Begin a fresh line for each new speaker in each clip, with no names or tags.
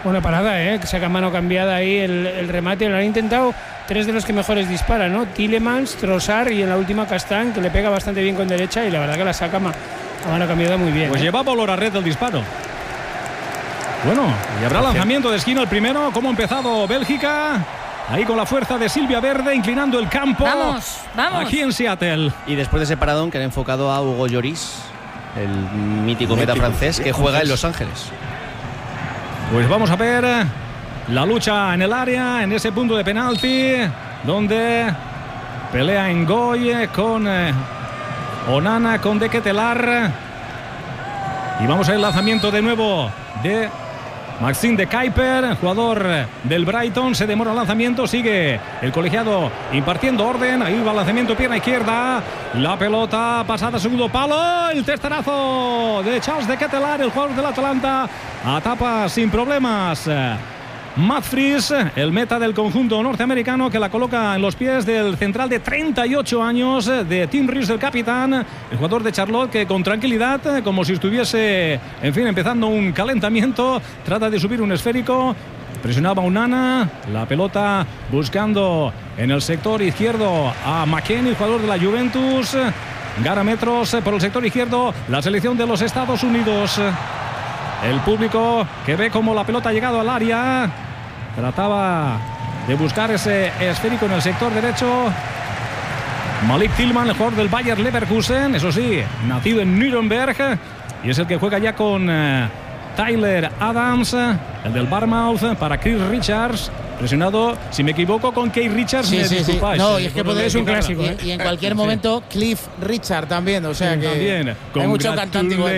Buena parada, que saca mano cambiada ahí el remate. Lo han intentado 3 de los que mejores disparan, ¿no? Tielemans, Trossard y en la última Castán, que le pega bastante bien con derecha y la verdad que la saca a mano cambiada muy bien.
Pues llevaba olor a red el disparo. Bueno, y habrá lanzamiento de esquina el primero. ¿Cómo ha empezado Bélgica? Ahí con la fuerza de Silvia Verde, inclinando el campo.
Vamos.
Aquí en Seattle.
Y después de ese paradón que han enfocado a Hugo Lloris, el mítico meta francés que juega en Los Ángeles.
Pues vamos a ver la lucha en el área, en ese punto de penalti, donde pelea Ngoy con Onana, con De Ketelaere. Y vamos a ver el lanzamiento de nuevo de Maxime de Kuyper, jugador del Brighton. Se demora el lanzamiento, sigue el colegiado impartiendo orden. Ahí va el lanzamiento, pierna izquierda, la pelota pasada, segundo palo, el testarazo de Charles de Ketelaere, el jugador del Atalanta, atapa sin problemas Matt Fries, el meta del conjunto norteamericano, que la coloca en los pies del central de 38 años de Tim Rees, el capitán, el jugador de Charlotte, que con tranquilidad, como si estuviese, en fin, empezando un calentamiento, trata de subir un esférico. Presionaba Onana, la pelota buscando en el sector izquierdo a McKennie, el jugador de la Juventus. Gana metros por el sector izquierdo la selección de los Estados Unidos. El público que ve cómo la pelota ha llegado al área. Trataba de buscar ese esférico en el sector derecho. Malik Tillman, el jugador del Bayer Leverkusen, eso sí, nacido en Nuremberg, y es el que juega ya con Tyler Adams, el del Bournemouth, para Chris Richards. Presionado, si me equivoco, con Keith Richards.
Sí, no, y es que
es un clásico.
Y en cualquier momento, Cliff Richard también. O sea que
también.
Hay mucho cantante igual.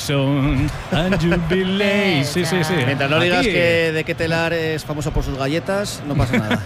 Sí.
Mientras no digas que De Ketelaere es famoso por sus galletas, no pasa nada.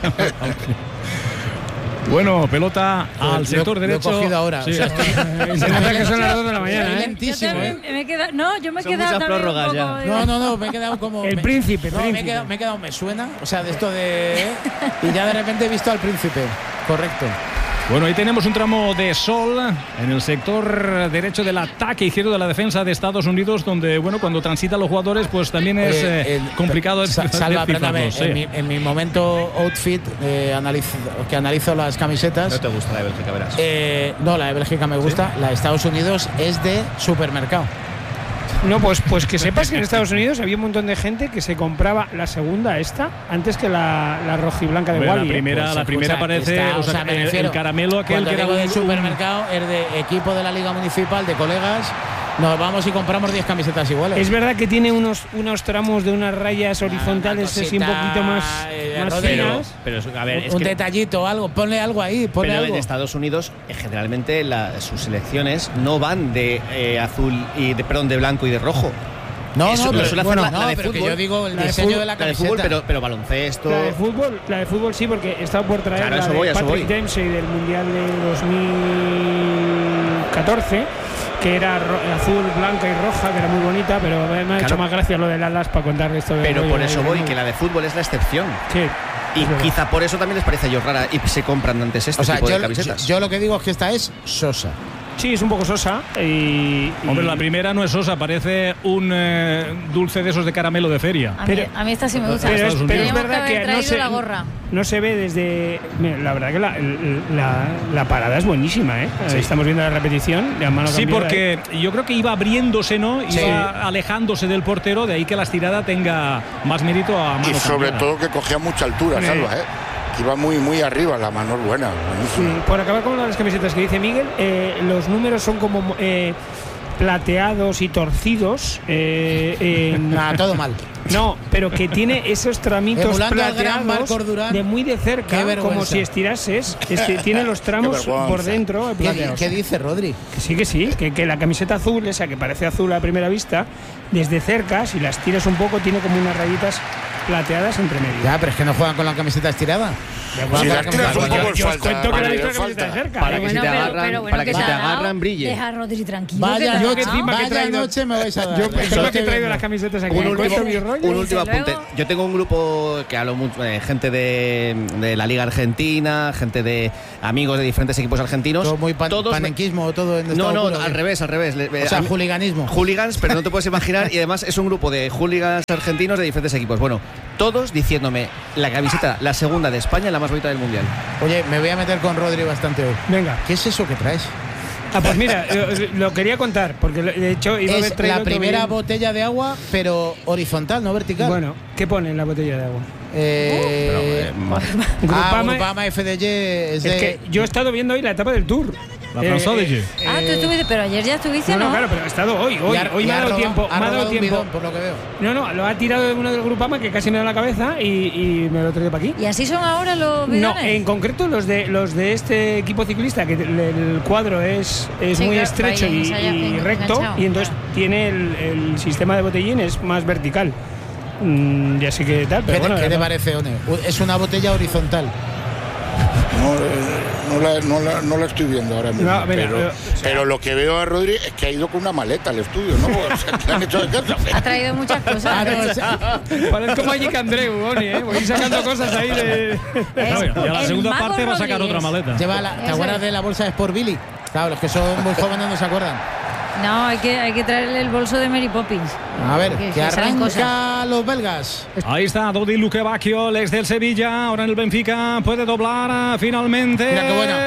Bueno, pelota al sector derecho.
Lo he cogido ahora.
Sí.
O sea,
Se nota que son las 2 de la mañana.
lentísimo.
Yo me he
Son
quedado
muchas
también
prórrogas
un poco
ya.
No, me he quedado como.
El príncipe.
Me he quedado, me suena. O sea, de esto de. Y ya de repente he visto al príncipe. Correcto.
Bueno, ahí tenemos un tramo de sol en el sector derecho del ataque izquierdo de la defensa de Estados Unidos, donde, bueno, cuando transitan los jugadores, pues también es complicado.
Salva, apréndame, en mi momento outfit, que analizo las camisetas.
No te gusta la de Bélgica, verás.
No, la de Bélgica me gusta. ¿Sí? La de Estados Unidos es de supermercado.
No, pues que sepas que en Estados Unidos había un montón de gente que se compraba la segunda antes que la rojiblanca de Wally.
La primera parece el caramelo aquel que era
del supermercado, es de equipo de la Liga Municipal, de colegas. Nos vamos y compramos 10 camisetas iguales.
Es verdad que tiene unos tramos de unas rayas horizontales así un poquito más finas.
Pero a ver,
un detallito, algo, ponle algo ahí.
Pero
algo.
en Estados Unidos generalmente sus selecciones no van de azul y de blanco y de rojo.
No, pero
suele hacer la de fútbol.
Que yo digo el diseño de la camiseta.
La de fútbol, pero baloncesto.
La de fútbol sí, porque he estado por traer
claro,
la de Patrick Dempsey del Mundial de 2014, que era azul, blanca y roja, que era muy bonita, pero me ha hecho más gracia lo de Alas para contar esto.
Pero por eso voy, que la de fútbol es la excepción.
Sí.
Y quizá por eso también les parece a ellos rara y se compran antes tipo de camisetas.
Yo lo que digo es que esta es sosa.
Sí, es un poco sosa.
Hombre, la primera no es sosa, parece un dulce de esos de caramelo de feria.
A mí esta sí me gusta.
Pero es verdad que
la gorra.
No se ve desde. La verdad que la parada es buenísima, ¿eh? Sí. Estamos viendo la repetición de a mano cambiada.
Sí, porque yo creo que iba abriéndose, ¿no? Iba alejándose del portero, de ahí que la estirada tenga más mérito a mano
y sobre
cambiada.
todo que cogía mucha altura, Salva, ¿eh? Iba muy, muy arriba, la mano buena.
Sí, por acabar con las camisetas que dice Miguel, los números son como plateados y torcidos.
Todo mal.
No, pero que tiene esos tramitos plateados de muy de cerca, como si estirases. Es que tiene los tramos por dentro plateados.
¿Qué dice Rodri?
Que sí, que la camiseta azul, esa que parece azul a primera vista, desde cerca, si las tiras un poco, tiene como unas rayitas plateadas entre medio.
Ya, pero es que no juegan con la camiseta estirada.
Si las tiras un poco
Yo os cuento que la he visto la
falta.
camiseta de cerca.
Para que si te agarran,
pero bueno,
para que
que
si
te
te
ha dado,
agarran, brille.
Deja a Rodri tranquilo.
Vaya
que te
yo
ha
que
dado.
encima que he
Vaya
traído-
noche me vais a dar.
Yo
Eso
encima que he
estoy
traído
viendo.
las camisetas aquí.
Un último,
Cuento mi rollo.
un último
Desde
apunte.
luego.
Yo tengo un grupo que hablo mucho, gente de la Liga Argentina, gente de amigos de diferentes equipos argentinos.
Todo muy
Todos
panenquismo, todo en
No,
estado
no,
puro,
al
¿qué?
revés, al revés.
O sea, hooliganismo.
Hooligans, pero no te puedes imaginar. Y además es un grupo de hooligans argentinos de diferentes equipos. Bueno, todos diciéndome la camiseta, la segunda de España, la más bonita del mundial.
Oye, me voy a meter con Rodri bastante hoy.
Venga.
¿Qué es eso que traes?
Ah, pues mira, lo quería contar, porque de hecho iba a haber
Es
traído
la
otro
primera
bien.
botella de agua, pero horizontal, no vertical.
Bueno, ¿qué pone en la botella de agua?
Grupama,
Grupama-
Grupama FDG es
Es
de...
que yo he estado viendo hoy la etapa del Tour.
La Transodege.
Ah, tú estuviste, pero ayer ya estuviste,
No,
¿no?
no, claro, pero he estado hoy
Y
me ha dado tiempo.
ha
Me ha
robado
dado
un
tiempo.
bidón, por lo que veo.
No, lo ha tirado de uno del Grupama que casi me da la cabeza y me lo he traído para aquí.
¿Y así son ahora los
No,
bidones?
en concreto los de este equipo ciclista, que el cuadro es
Sí,
muy
claro,
estrecho
ahí
y recto,
enganchado,
y entonces
claro.
tiene el sistema de botellín es más vertical. Y así que tal, pero
¿Qué,
bueno.
¿qué te
además-
parece, One? Es una botella horizontal.
No la estoy viendo ahora mismo.
No, mira,
pero lo que veo a Rodri es que ha ido con una maleta al estudio, ¿no? O sea, que le han hecho de casa.
Ha traído muchas cosas.
Ah, no, o sea,
Parezco Magic Andreu, Boni, ¿eh? Voy sacando cosas ahí de.
No, y a la
el
segunda
Mago
parte va a sacar
Rodríguez.
otra maleta.
lleva la- ¿Te
Eso
acuerdas
es.
de la bolsa de Sport Billy? Claro, los que son muy jóvenes no se acuerdan.
No, hay que traerle el bolso de Mary Poppins.
A ver,
Que
que
salen cosas.
arranca los belgas.
Ahí está Dodi Luque Bacchio, el ex del Sevilla, ahora en el Benfica, puede doblar finalmente.
Mira qué buena.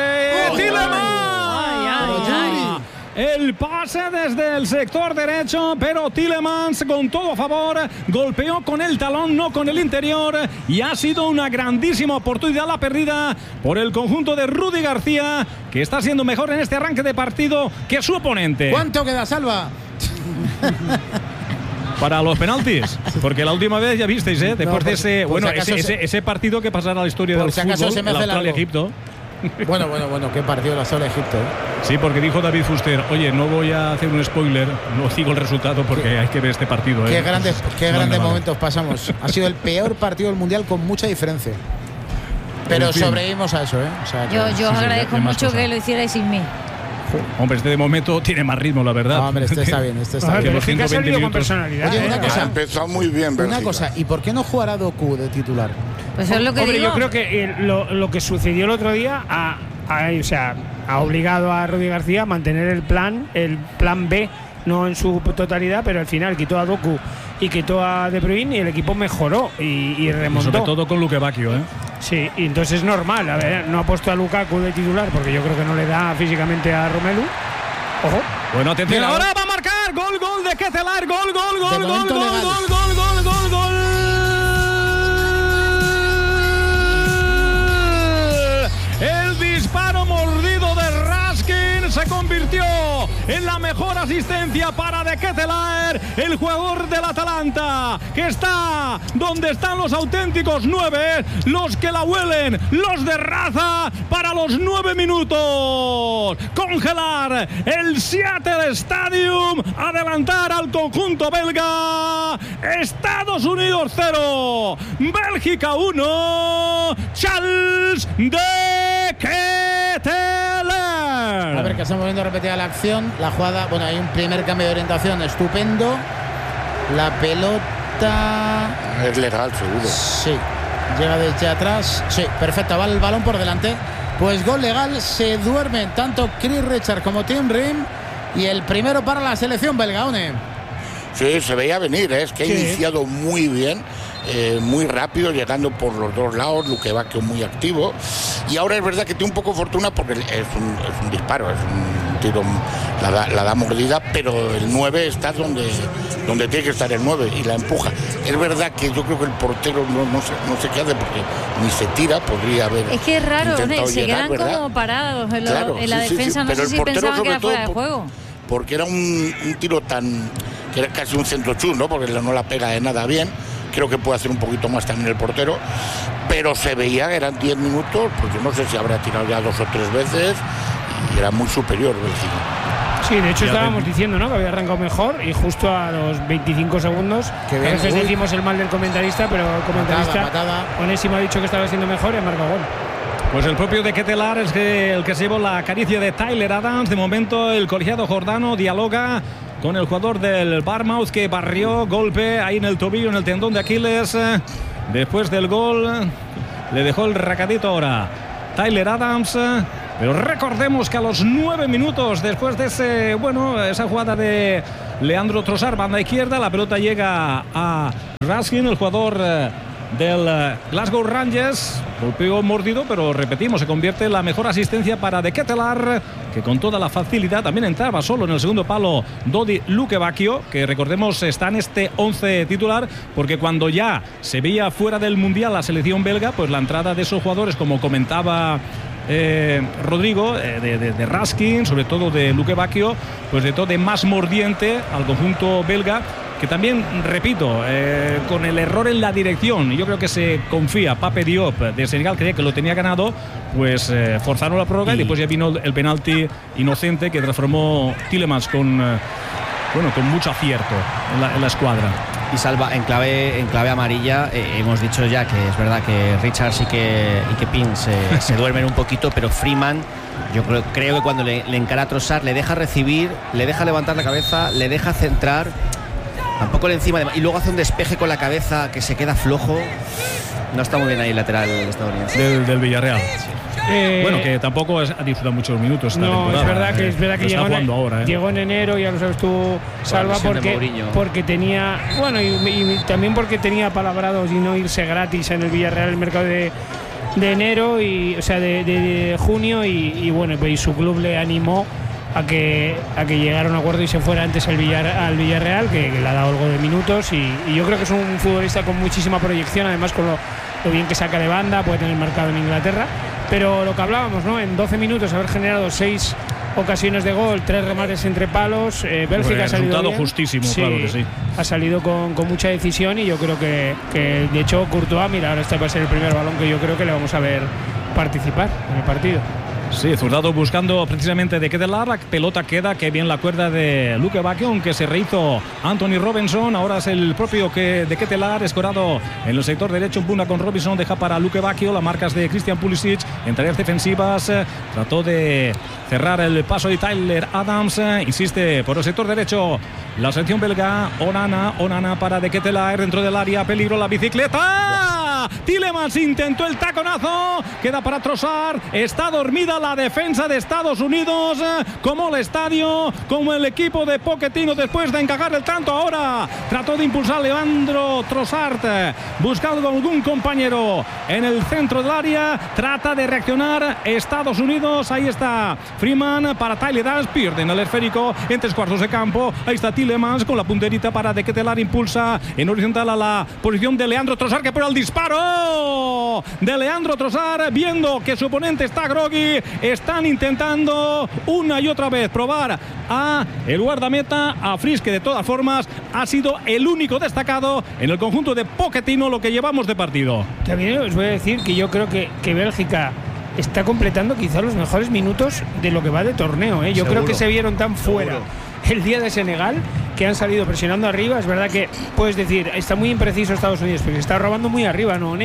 ¡Tielemans! El pase desde el sector derecho, pero Tielemans con todo a favor, golpeó con el talón, no con el interior, y ha sido una grandísima oportunidad la perdida por el conjunto de Rudy García, que está siendo mejor en este arranque de partido que su oponente.
¿Cuánto queda, Salva?
Para los penaltis, porque la última vez ya visteis, después de ese,
por si
bueno,
acaso
ese partido que pasará a la historia
por
del
si acaso
fútbol,
se me
el
hace largo.
Australia-Egipto.
Bueno, qué partido la sola Egipto.
Sí, porque dijo David Fuster, oye, no voy a hacer un spoiler, no digo el resultado porque hay que ver este partido.
Qué grandes
Vale.
momentos pasamos. Ha sido el peor partido del Mundial con mucha diferencia. Pero
En fin.
sobrevivimos a eso, ¿eh? O sea, que-
Yo os
sí,
agradezco
hay más
mucho
cosas.
que lo hicierais sin mí.
Hombre, este de momento tiene más ritmo, la verdad.
No, hombre, este está bien, este está
Joder,
bien.
pero es que ha
120
salido con
minutos.
personalidad.
Oye, una
¿eh?
cosa.
Ha empezado muy bien,
Una
Bélgica.
cosa, ¿y por qué no jugará Doku de titular?
Pues eso es lo que
Hombre,
digo.
yo creo que lo que sucedió el otro día ha obligado a Rudy García a mantener el plan B, no en su totalidad, pero al final quitó a Doku y quitó a De Bruyne y el equipo mejoró y
Y
remontó.
sobre todo con Luque Bacchio,
Sí, y entonces es normal. A ver, no ha puesto a Lukaku de titular porque yo creo que no le da físicamente a Romelu. Ojo.
Bueno, atención,
Mira,
ahora va a marcar gol de Ketelar, gol,
De momento legal.
El disparo mordido de Raskin se convirtió en la mejor asistencia para De Ketelaere, el jugador del Atalanta, que está donde están los auténticos 9, los que la huelen, los de raza, para los 9 minutos. Congelar el Seattle Stadium, adelantar al conjunto belga. Estados Unidos 0, Bélgica 1, Charles de Ketelaere.
A ver, que estamos viendo repetida la acción. La jugada, bueno, hay un primer cambio de orientación estupendo. La pelota.
Es legal, seguro.
Sí, llega desde atrás. Sí, perfecto, va el balón por delante. Pues gol legal, se duermen tanto Chris Richard como Tim Ream. Y el primero para la selección belga, One.
Sí, se veía venir, es que ha
Sí.
iniciado muy bien, muy rápido, llegando por los dos lados, Luque Bacchio muy activo. Y ahora es verdad que tiene un poco de fortuna porque es un disparo, es un tiro, la da mordida, pero el 9 está donde tiene que estar el 9 y la empuja. Es verdad que yo creo que el portero no sé qué hace porque ni se tira, podría haber.
Es que es raro,
intentado
¿no? Se
llegar,
quedan
¿verdad?
como parados en,
Claro,
en la
sí, sí,
defensa.
sí,
No
pero
sé
el
si
portero
pensaban que
sobre
era fuera de
todo
juego.
porque era un tiro que era casi un centro chus, ¿no? Porque no la pega de nada bien. Creo que puede hacer un poquito más también el portero, pero se veía que eran 10 minutos, porque no sé si habrá tirado ya 2 o 3 veces y era muy superior Bélgica.
Sí, de hecho
Ya
estábamos diciendo, ¿no?, que había arrancado mejor y justo a los 25 segundos.
Qué bien.
A veces
Uy.
decimos el mal del comentarista, pero el comentarista
Patada.
Onésimo ha dicho que estaba siendo mejor y ha marcado gol.
Pues el propio de Ketelar es el que se llevó la caricia de Tyler Adams. De momento el colegiado jordano dialoga con el jugador del Bournemouth, que barrió, golpe ahí en el tobillo, en el tendón de Aquiles. Después del gol le dejó el recadito ahora Tyler Adams. Pero recordemos que a los 9 minutos después de esa jugada de Leandro Trossard, banda izquierda, la pelota llega a Raskin, el jugador del Glasgow Rangers. Golpeó mordido, pero repetimos, se convierte en la mejor asistencia para De Ketelar, que con toda la facilidad también entraba solo en el segundo palo Dodi Lukebakio, que recordemos está en este 11 titular, porque cuando ya se veía fuera del Mundial la selección belga, pues la entrada de esos jugadores, como comentaba Rodrigo, de Raskin, sobre todo de Lukebakio, pues de todo de más mordiente al conjunto belga, que también, repito, con el error en la dirección, yo creo que se confía. Pape Diop de Senegal creía que lo tenía ganado, pues forzaron la prórroga y después ya vino el penalti inocente que transformó Tielemans con mucho acierto en la escuadra.
Y Salva, en clave amarilla, hemos dicho ya que es verdad que Richards y que Pin se duermen un poquito, pero Freeman, yo creo que cuando le encara a Trossard, le deja recibir, le deja levantar la cabeza, le deja centrar, tampoco le encima, y luego hace un despeje con la cabeza que se queda flojo. No está muy bien ahí el lateral estadounidense.
Del Villarreal. Bueno, que tampoco ha disfrutado muchos minutos esta temporada.
Es verdad que llegó en enero, ya lo sabes tú, Salva, porque tenía, bueno, y también porque tenía palabrados y no irse gratis en el Villarreal, el mercado de enero, de junio, y bueno, y su club le animó a que llegara a un acuerdo y se fuera antes al Villarreal, que le ha dado algo de minutos, y yo creo que es un futbolista con muchísima proyección, además con lo bien que saca de banda, puede tener marcado en Inglaterra. Pero lo que hablábamos, ¿no?, en 12 minutos haber generado 6 ocasiones de gol, 3 remates entre palos. Bélgica ha salido bien.
Justísimo, sí, claro que sí.
Ha salido con mucha decisión, y yo creo que de hecho Courtois, mira, ahora este va a ser el primer balón que yo creo que le vamos a ver participar en el partido.
Sí, Zurdado buscando precisamente de Ketelar. La pelota queda, que bien la cuerda de Lukebakio, aunque se rehizo Anthony Robinson. Ahora es el propio de Ketelar, escorado en el sector derecho. Puna con Robinson, deja para Lukebakio. Las marcas de Christian Pulisic en tareas defensivas. Trató de cerrar el paso de Tyler Adams. Insiste por el sector derecho la selección belga. Onana para de Ketelar dentro del área. Peligro la bicicleta. Tielemans intentó el taconazo. Queda para Trossard. Está dormida la defensa de Estados Unidos, como el estadio, como el equipo de Pochettino después de encajar el tanto. Ahora trató de impulsar Leandro Trossard, buscando algún compañero en el centro del área. Trata de reaccionar Estados Unidos. Ahí está Freeman para Tyler Adams. Pierden el esférico en 3/4 de campo. Ahí está Tielemans con la punterita para De Ketelar. Impulsa en horizontal a la posición de Leandro Trossard, que pone el disparo de Leandro Trossard, viendo que su oponente está groggy. Están intentando una y otra vez probar a el guardameta, a Fries, que de todas formas ha sido el único destacado en el conjunto de Pochettino lo que llevamos de partido.
También os voy a decir que yo creo que Bélgica está completando quizá los mejores minutos de lo que va de torneo, ¿eh? Yo creo que se vieron tan fuera el día de Senegal, que han salido presionando arriba. Es verdad que puedes decir, está muy impreciso Estados Unidos, porque está robando muy arriba, ¿no?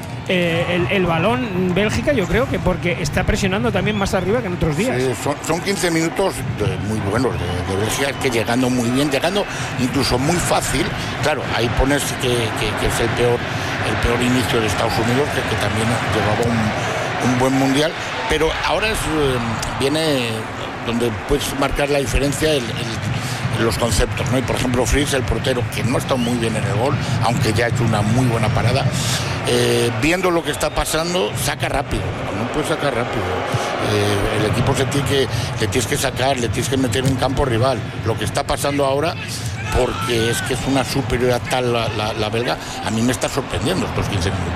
El balón Bélgica, yo creo que porque está presionando también más arriba que en otros días.
Sí, son 15 minutos muy buenos de Bélgica, que llegando muy bien, llegando incluso muy fácil. Claro, ahí pones que es el peor inicio de Estados Unidos, que también llevaba un buen mundial, pero ahora viene donde puedes marcar la diferencia en los conceptos, ¿no? Y por ejemplo Fries, el portero, que no está muy bien en el gol, aunque ya ha hecho una muy buena parada, viendo lo que está pasando, saca rápido, no puede sacar rápido. El equipo le tienes que sacar, le tienes que meter en campo rival. Lo que está pasando ahora, porque es que es una superioridad tal la belga, a mí me está sorprendiendo estos 15 minutos.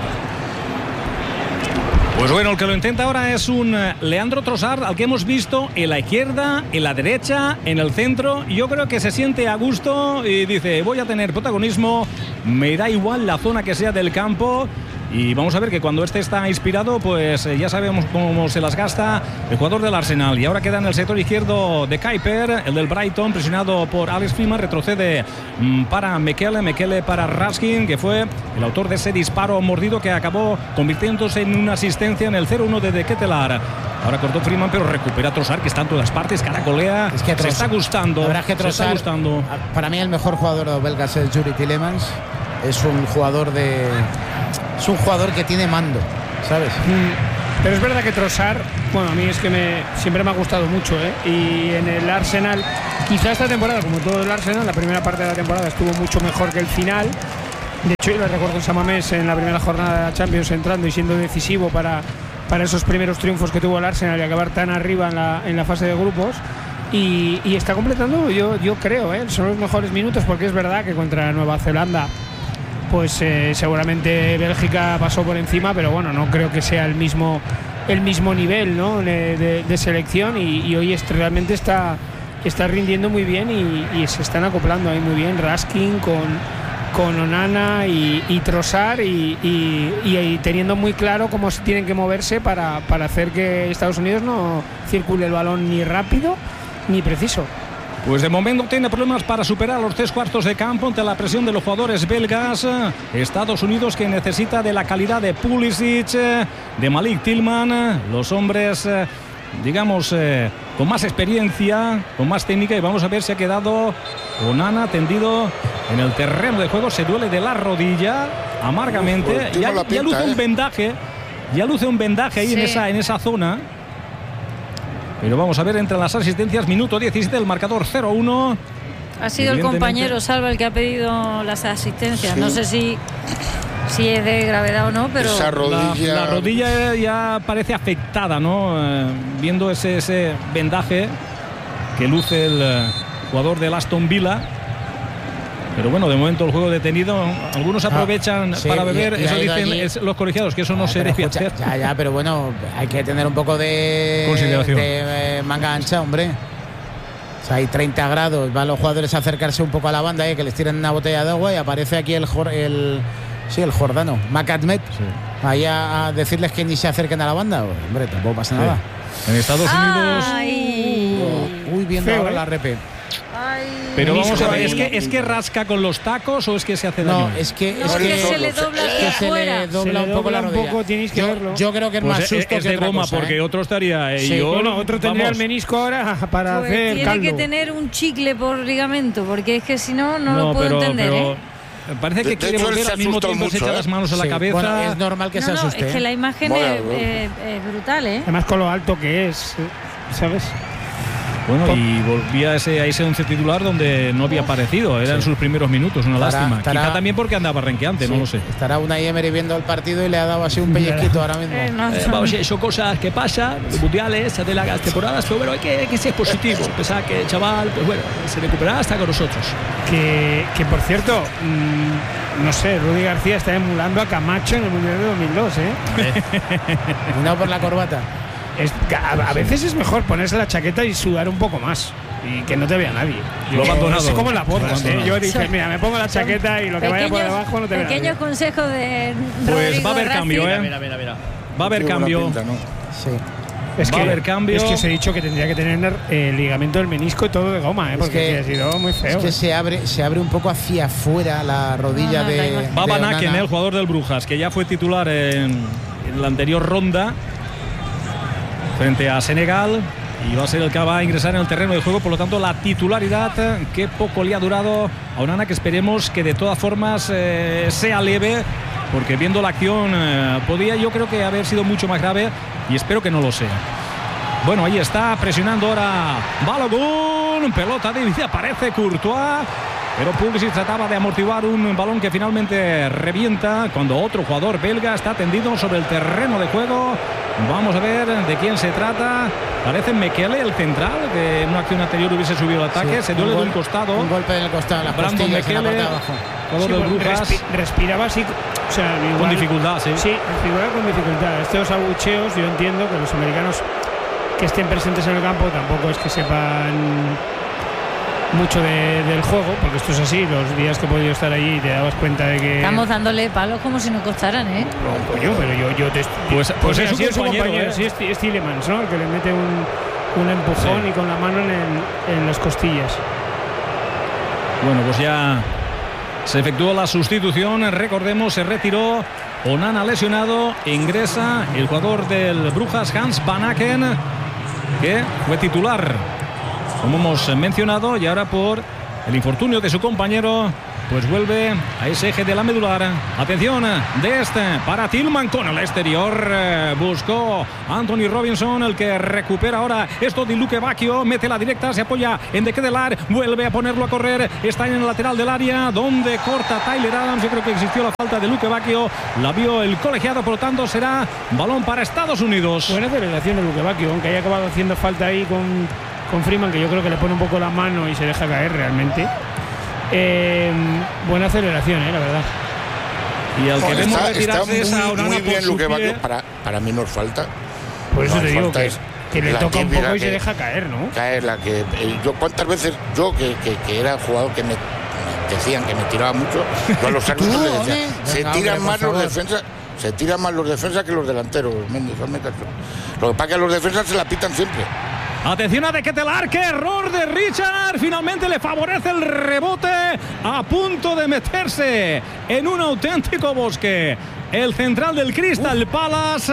Pues bueno, el que lo intenta ahora es un Leandro Trossard, al que hemos visto en la izquierda, en la derecha, en el centro. Yo creo que se siente a gusto y dice, voy a tener protagonismo, me da igual la zona que sea del campo. Y vamos a ver que cuando este está inspirado, pues ya sabemos cómo se las gasta el jugador del Arsenal. Y ahora queda en el sector izquierdo de Kuiper, el del Brighton, presionado por Alex Freeman, retrocede para Mekele para Raskin, que fue el autor de ese disparo mordido que acabó convirtiéndose en una asistencia en el 0-1 de Ketelaar. Ahora cortó Freeman, pero recupera Trossard, que está en todas partes, caracolea.
Es que
se está gustando.
La verdad es que Trossard,
se está gustando.
Para mí el mejor jugador de los belgas es Yuri Tielemans. Es un jugador que tiene mando, ¿sabes?
Pero es verdad que Trossard, bueno, a mí es que siempre me ha gustado mucho, ¿eh? Y en el Arsenal, quizá esta temporada, como todo el Arsenal, la primera parte de la temporada estuvo mucho mejor que el final. De hecho, yo le recuerdo a San Mamés en la primera jornada de la Champions entrando y siendo decisivo para esos primeros triunfos que tuvo el Arsenal y acabar tan arriba en la fase de grupos. Y está completando, yo creo, son los mejores minutos, porque es verdad que contra Nueva Zelanda pues seguramente Bélgica pasó por encima, pero bueno, no creo que sea el mismo nivel, ¿no? de selección, y hoy realmente está rindiendo muy bien y se están acoplando ahí muy bien Raskin con Onana y Trossard y teniendo muy claro cómo tienen que moverse para hacer que Estados Unidos no circule el balón ni rápido ni preciso.
Pues de momento tiene problemas para superar los 3 cuartos de campo ante la presión de los jugadores belgas. Estados Unidos, que necesita de la calidad de Pulisic, de Malik Tillman, los hombres, digamos, con más experiencia, con más técnica. Y vamos a ver si ha quedado Onana tendido en el terreno de juego. Se duele de la rodilla amargamente. Ya luce un vendaje. Ya luce un vendaje ahí, sí, en esa zona. Pero vamos a ver entre las asistencias, minuto 17, el marcador 0-1.
Ha sido el compañero Salva el que ha pedido las asistencias. Sí. No sé si es de gravedad o no, pero
esa rodilla...
La rodilla ya parece afectada, ¿no? Viendo ese vendaje que luce el jugador del Aston Villa. Pero bueno, de momento el juego detenido. Algunos aprovechan para beber. Eso dicen los colegiados, que eso no se debe hacer.
Ya, pero bueno, hay que tener un poco de consideración, de manga ancha, hombre. O sea, hay 30 grados, van los jugadores a acercarse un poco a la banda, que les tiren una botella de agua, y aparece aquí el jordano, Macadmet, sí, ahí a decirles que ni se acerquen a la banda. Hombre, tampoco pasa nada.
En Estados Unidos...
Uy, viendo ahora la repe.
Pero vamos a ver, ¿es que rasca con los tacos o es que se hace daño?
No, es que
se le dobla hacia afuera.
Se le dobla un poco la rodilla.
Tenéis que verlo.
Yo creo que es más susto
es
que
de
otra
goma,
cosa,
porque otro estaría...
Sí, otro tendría el menisco ahora para hacer
tiene
caldo.
Que tener un chicle por ligamento, porque es que si no lo puedo entender.
Parece que quiere volver al mismo tiempo, se echa las manos a la cabeza.
Bueno, es normal que se asuste.
Es que la imagen es brutal, ¿eh?
Además con lo alto que es, ¿sabes?
Bueno, y volvía a ese 11 titular donde no había aparecido. Eran sus primeros minutos, una lástima. Quizá también porque andaba renqueante, no lo sé.
Estará Unai Emery viendo el partido y le ha dado así un pellizquito ahora mismo.
Vamos, son cosas que pasan, mundiales, de las temporadas, pero bueno, hay que ser positivo. Pensar que el chaval, pues bueno, se recuperará hasta con nosotros.
Que por cierto, no sé, Rudy García está emulando a Camacho en el Mundial de 2002,
Y no por la corbata.
A veces es mejor ponerse la chaqueta y sudar un poco más y que no te vea nadie.
Lo abandonado.
Es como en la porras, Yo dije, mira, me pongo la chaqueta y lo que vaya por debajo no te vea nadie.
Pequeño consejo de
Pues va a haber cambio,
Mira.
Va a haber cambio.
Pinta, ¿no?
Sí.
Va a haber cambio.
Es que os he dicho que tendría que tener el ligamento del menisco y todo de goma, porque ha sido muy feo.
Es que se abre un poco hacia afuera la rodilla de
Va Van Aken,
Onana.
el jugador del Brujas, que ya fue titular en la anterior ronda frente a Senegal, y va a ser el que va a ingresar en el terreno de juego. Por lo tanto, la titularidad que poco le ha durado a Onana, que esperemos que de todas formas sea leve, porque viendo la acción podía, yo creo, que haber sido mucho más grave, y espero que no lo sea. Bueno, ahí está presionando ahora Balogun, pelota de aparece Courtois, pero Pulisic trataba de amortiguar un balón que finalmente revienta cuando otro jugador belga está tendido sobre el terreno de juego. Vamos a ver de quién se trata. Parece Mekele, el central, que en una acción anterior hubiese subido el ataque. Se duele de un costado.
Un golpe en el costado, las
Brandon
costillas,
Mekele,
en la parte de abajo.
jugador del Brujas.
Respiraba así, o sea, igual,
con dificultad, sí.
Sí, respiraba con dificultad. Estos abucheos, yo entiendo que los americanos que estén presentes en el campo tampoco es que sepan mucho del juego, porque esto es así. Los días que he podido estar allí te dabas cuenta de que
estamos dándole palos como si no costaran, ¿eh?
No, coño, pero yo te
pues es
su compañero,
¿eh?
Sí, es Tielemans, ¿no? El que le mete un empujón, sí, y con la mano en las costillas.
Bueno, pues ya se efectuó la sustitución. Recordemos, se retiró Onana lesionado, ingresa el jugador del Brujas, Hans Van Aken, que fue titular, como hemos mencionado, y ahora por el infortunio de su compañero, pues vuelve a ese eje de la medular. Atención de para Tillman con el exterior. Buscó Anthony Robinson, el que recupera ahora esto de Luque Bacchio. Mete la directa, se apoya en De Ketelar. Vuelve a ponerlo a correr. Está en el lateral del área, donde corta Tyler Adams. Yo creo que existió la falta de Luque Bacchio. La vio el colegiado, por lo tanto será balón para Estados Unidos.
Buena aceleración de Luque Bacchio, aunque haya acabado haciendo falta ahí con Freeman, que yo creo que le pone un poco la mano y se deja caer realmente. Buena aceleración, la verdad.
Y al que vemos retirarse
está
esa
muy bien Luque Bacchio. Para mí nos falta.
Por eso te digo que le toca un poco y se deja caer, ¿no?
Caer la que yo cuántas veces que era jugador que me decían que me tiraba mucho, yo a los árbitros les decía, se tiran más los defensas que los delanteros, Méndez, hazme caso. Lo que pasa es que a los defensas se la pitan siempre.
Atención a De Ketelar, qué error de Richard. Finalmente le favorece el rebote, a punto de meterse en un auténtico bosque el central del Crystal Palace.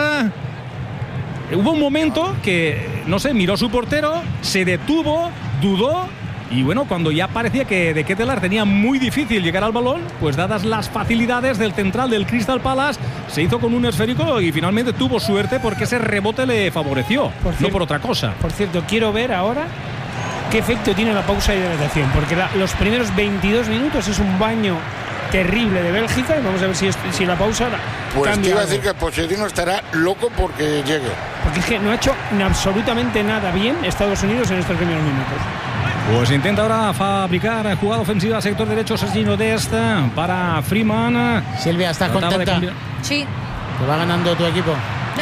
Hubo un momento que, no sé, miró a su portero, se detuvo, dudó. Y bueno, cuando ya parecía que De Ketelar tenía muy difícil llegar al balón, pues dadas las facilidades del central del Crystal Palace, se hizo con un esférico y finalmente tuvo suerte porque ese rebote le favoreció, no por otra cosa.
Por cierto, quiero ver ahora qué efecto tiene la pausa de hidratación, porque los primeros 22 minutos es un baño terrible de Bélgica y vamos a ver si la pausa
pues
cambia.
Te iba a
algo.
decir que Pochettino estará loco porque llegue.
Porque es que no ha hecho absolutamente nada bien Estados Unidos en estos primeros minutos.
Pues intenta ahora fabricar jugada ofensiva sector derecho Serginho Dest para Freeman.
Silvia, ¿estás contenta?
Sí.
Que va ganando tu equipo.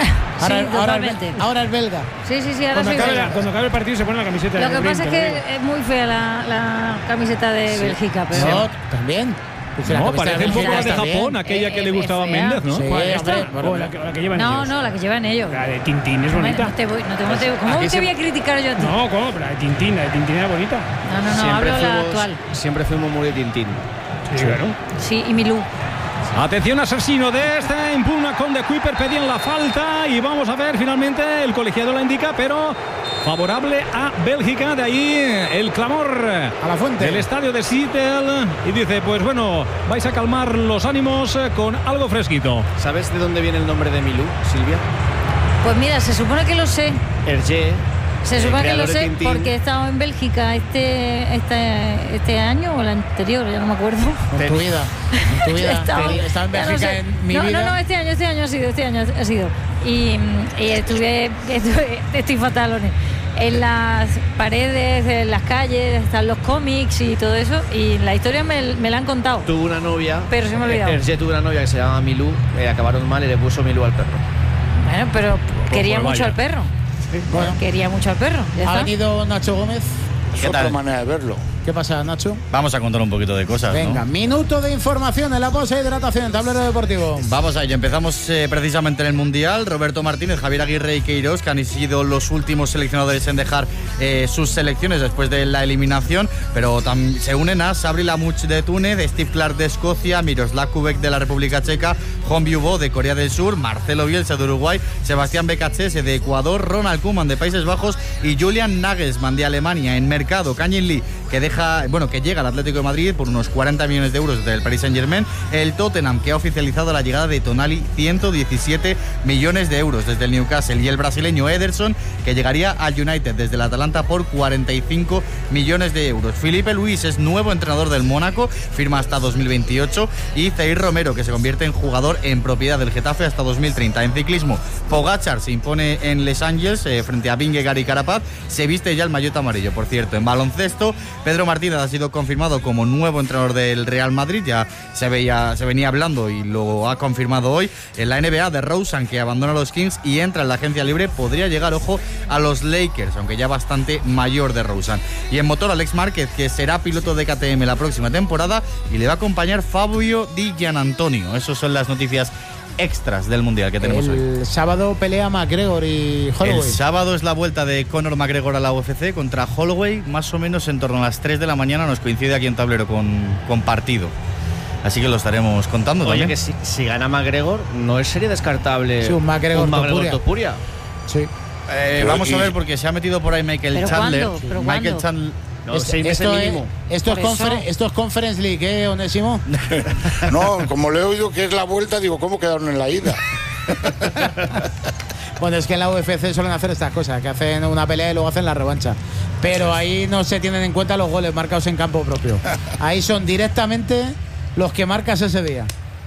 Ahora es belga.
Sí, ahora
cuando acabe el partido se pone la camiseta.
Lo que pasa es que es muy fea la camiseta de Bélgica, pero
no, también.
No, parece un poco la de Japón, aquella que le gustaba a Méndez, ¿no?
Sí,
la que llevan ellos.
No, la que llevan ellos.
La de Tintín es bonita.
¿Cómo te voy a criticar yo a ti?
No, ¿cómo? La de Tintín era bonita.
No, hablo la actual.
Siempre fuimos muy de Tintín.
Sí, claro.
Sí, y Milú.
Atención a Serginho Dest, impugna con De Kuiper, pedían la falta y vamos a ver finalmente, el colegiado la indica, pero favorable a Bélgica, de ahí el clamor
a la fuente
del estadio de Seattle y dice, pues bueno, vais a calmar los ánimos con algo fresquito.
¿Sabes de dónde viene el nombre de Milú, Silvia?
Pues mira, se supone que lo sé.
Hergé.
Se supone que lo sé porque he estado en Bélgica este año o el anterior, ya no me acuerdo.
En tu vida. Estaba en Bélgica en mi vida.
No, este año ha sido. Y estoy fatalones. En las paredes, en las calles, están los cómics y todo eso. Y la historia me la han contado.
Tuvo una novia.
Pero se me ha olvidado.
Hergé tuvo una novia que se llamaba Milú. Acabaron mal y le puso Milú al perro.
Bueno, pero quería mucho al perro.
Bueno.
Quería mucho al perro.
Ha venido Nacho Gómez.
Es otra manera de verlo.
¿Qué pasa, Nacho?
Vamos a contar un poquito de cosas.
Venga, ¿no? Minuto de información en la pausa de hidratación en Tablero Deportivo.
Vamos a ello. Empezamos precisamente en el Mundial. Roberto Martínez, Javier Aguirre y Queiroz, que han sido los últimos seleccionadores en dejar sus selecciones después de la eliminación. Pero se unen a Sabri Lamouche de Túnez, Steve Clark de Escocia, Miroslav Kubek de la República Checa, Juan Biubó de Corea del Sur, Marcelo Bielsa de Uruguay, Sebastián Becachese de Ecuador, Ronald Koeman de Países Bajos y Julian Nagelsmann de Alemania. En mercado, Kangin Lee, que llega al Atlético de Madrid por unos 40 millones de euros del Paris Saint-Germain. El Tottenham, que ha oficializado la llegada de Tonali, 117 millones de euros desde el Newcastle. Y el brasileño Ederson, que llegaría al United desde el Atalanta por 45 millones de euros. Felipe Luis es nuevo entrenador del Mónaco, firma hasta 2028. Y Zaire Romero, que se convierte en jugador en propiedad del Getafe hasta 2030. En ciclismo, Pogačar se impone en Les Angeles frente a Vingegaard y Carapaz. Se viste ya el maillot amarillo, por cierto. En baloncesto, Pedro Martínez ha sido confirmado como nuevo entrenador del Real Madrid, ya se venía hablando y lo ha confirmado hoy. En la NBA, DeRozan, que abandona a los Kings y entra en la agencia libre, podría llegar, ojo, a los Lakers, aunque ya bastante mayor DeRozan. Y en motor, Alex Márquez, que será piloto de KTM la próxima temporada y le va a acompañar Fabio Di Gianantonio. Esas son las noticias extras del Mundial que tenemos hoy.
El sábado pelea McGregor y Holloway.
El sábado es la vuelta de Conor McGregor a la UFC contra Holloway, más o menos en torno a las 3 de la mañana, nos coincide aquí en tablero con partido. Así que lo estaremos contando.
Oye,
también.
que si gana McGregor, ¿no sería descartable
sí, un McGregor
Topuria?
Sí.
Vamos a ver, porque se ha metido por ahí Michael
¿Pero
Chandler.
cuándo? ¿Pero
Michael
cuándo?
Chandler.
No, 6 meses mínimo.
Esto es Conference League, ¿eh, Onésimo?
No, como le he oído que es la vuelta, digo, ¿cómo quedaron en la ida?
Bueno, es que en la UFC suelen hacer estas cosas, que hacen una pelea y luego hacen la revancha. Pero ahí no se tienen en cuenta los goles marcados en campo propio. Ahí son directamente los que marcas ese día.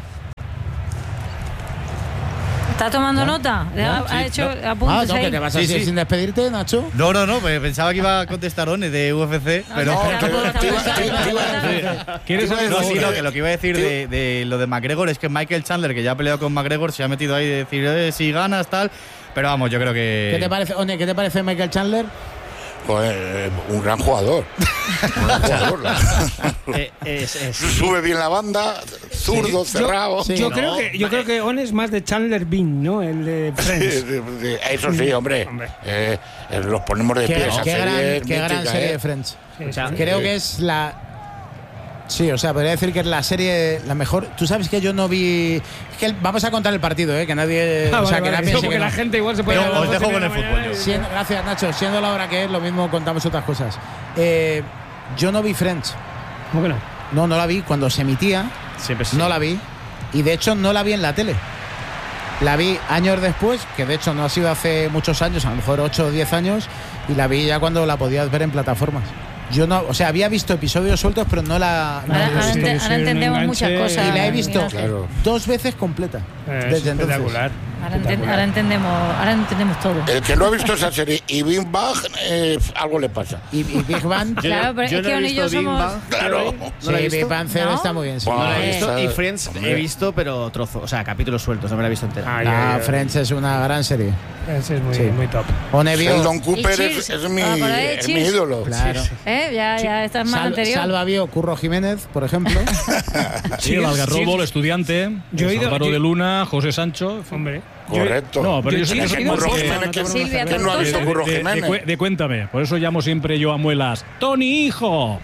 ¿Está tomando nota? ¿Ha hecho apuntes
no,
ahí?
que te vas a ir sin despedirte, Nacho.
No, pensaba que iba a contestar One de UFC, pero...
¿Quieres saber?
No, sí, que lo que iba a decir de lo de McGregor es que Michael Chandler, que ya ha peleado con McGregor, se ha metido ahí de decir si ganas, tal. Pero vamos, yo creo que...
¿Qué te parece, One, qué te parece Michael Chandler?
Pues, un gran jugador. Sube bien la banda, zurdo, cerrado.
Yo creo que On es más de Chandler Bing, ¿no? El de Friends.
Eso sí, hombre. Los ponemos de pie.
Qué gran serie de Friends. Creo que es la... Sí, o sea, podría decir que es la serie la mejor. Tú sabes que yo no vi... Es que vamos a contar el partido, que nadie...
O sea,
que nadie
piense que la gente igual se puede...
Pero os dejo con el fútbol.
Gracias, Nacho. Siendo la hora que es, lo mismo contamos otras cosas. Yo no vi Friends.
¿Cómo que no?
No la vi. Cuando se emitía,
Siempre sí.
no la vi. Y de hecho no la vi en la tele. La vi años después, que de hecho no ha sido hace muchos años, a lo mejor 8 o 10 años, y la vi ya cuando la podías ver en plataformas. Yo no, o sea, había visto episodios sueltos, pero no la...
Ahora entendemos muchas cosas.
Y la he visto
claro.
2 veces completa.
Desde espectacular.
Ahora entendemos todo.
El que no ha visto esa serie y Big Bang, algo le pasa.
Y Big Bang...
Claro, pero es que On y yo somos...
Claro.
Sí, Big Bang Theory está muy bien. Sí.
No la he visto. Y Friends he visto, pero trozo. O sea, capítulos sueltos, no me la he visto entera.
Friends es una gran serie.
Ese es muy top.
Sheldon Cooper es mi ídolo.
Claro.
Ya estás más anterior.
Salva vio Curro Jiménez, por ejemplo.
Sí, el Algarrobo, el estudiante.
Yo he ido...
Álvaro de Luna, José Sancho.
Hombre.
Correcto.
No, pero yo sé que
¿Quién no ha visto Curro Jiménez?
de Cuéntame. Por eso llamo siempre yo a muelas. ¡Tony, hijo!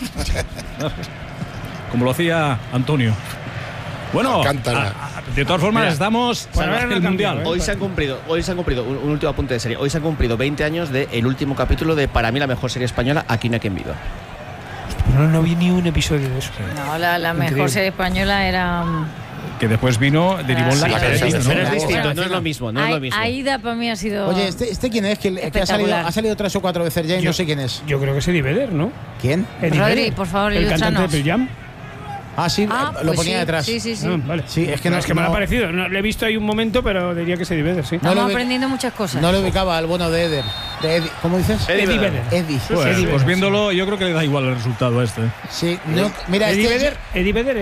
Como lo hacía Antonio. Bueno, de todas formas estamos para el Mundial.
Hoy se han cumplido, un último apunte de serie. Hoy se han cumplido 20 años del último capítulo de, para mí, la mejor serie española, Aquí no hay quien viva.
No vi ni un episodio de eso.
No, la mejor serie española era...
Que después derivó en la
Pero
cadena,
es distinto, no es lo mismo.
Aida para mí ha sido...
Oye, ¿este quién es? Que ha salido 3 o 4 veces ya y no sé quién es.
Yo creo que es Eddie Vedder, ¿no?
¿Quién?
Rodri, por favor,
el cantante de Pearl Jam.
Ah, sí, lo
pues
ponía
sí,
detrás.
Sí.
Vale.
Sí, es que no,
es que me lo ha parecido. No, le he visto ahí un momento, pero diría que es Eddie Vedder, sí.
Estamos aprendiendo muchas cosas.
No le ubicaba al bueno de Eder. De Eddie. ¿Cómo dices?
Eddie Vedder.
Eddie.
Pues viéndolo, yo creo que le da igual el resultado a este.
Sí, no, mira,
Eddie Vedder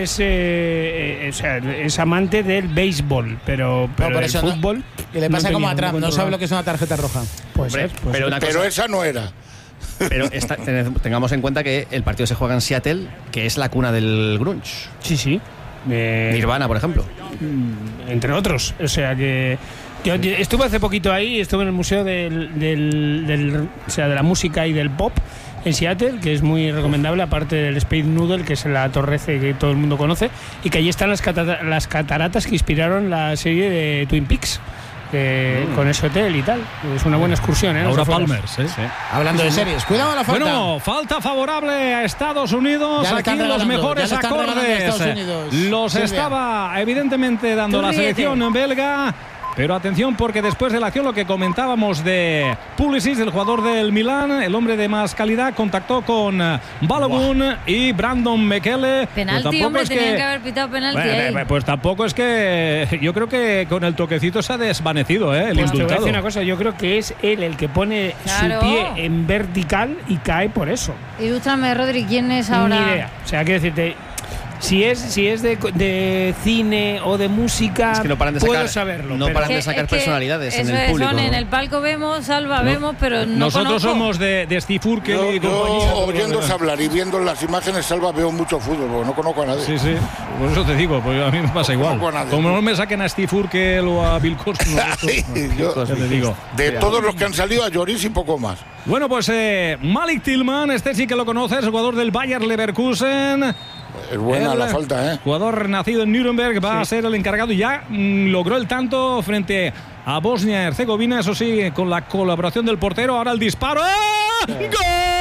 es amante del béisbol, pero
por
el
eso
fútbol.
Y le pasa como a Trump, no sabe lo que es una tarjeta roja.
Pero esa no era.
Pero tengamos en cuenta que el partido se juega en Seattle, que es la cuna del grunge.
Sí.
Nirvana, por ejemplo.
Entre otros. O sea que... Yo estuve hace poquito ahí, estuve en el Museo de la Música y del Pop en Seattle, que es muy recomendable, aparte del Space Noodle, que es la torre C que todo el mundo conoce, y que allí están las cataratas que inspiraron la serie de Twin Peaks. Con ese hotel y tal. Es una buena excursión,
Laura Palmers,
Sí.
Hablando de series. Cuidado la falta.
Bueno, falta favorable a Estados Unidos. Aquí los mejores acordes los estaba evidentemente dando la selección belga. Pero atención, porque después de la acción, lo que comentábamos de Pulisic, el jugador del Milán, el hombre de más calidad, contactó con Balogun y Brandon Bekele.
Penalti, pues hombre, tenían que haber pitado penalti ahí.
Pues tampoco es que... Yo creo que con el toquecito se ha desvanecido, el
pues
indultado.
Te voy a decir una cosa, yo creo que es él el que pone su pie en vertical y cae por eso.
Ilústrame, Rodri, ¿quién es ahora?
Ni idea. O sea, quiero decirte... Si es de cine o de música,
es que no paran de
puedo saberlo.
No paran de sacar personalidades en el público.
En el palco vemos, Salva, vemos, pero no
nosotros
conozco.
Somos de Steve Urkel y compañía.
Oyéndose hablar y viendo las imágenes, Salva, veo mucho fútbol, porque no conozco a nadie.
Sí, por eso te digo, pues a mí me pasa igual. Como no me saquen a Steve Urkel o a Bill Cosby, ya te digo.
De todos los que han salido, a Lloris y poco más.
Bueno, pues Malik Tillman, este sí que lo conoces, jugador del Bayer Leverkusen.
Es buena la falta,
Jugador nacido en Nuremberg, va a ser el encargado. Ya logró el tanto frente a Bosnia-Herzegovina, eso sí, con la colaboración del portero. Ahora el disparo. ¡Gol!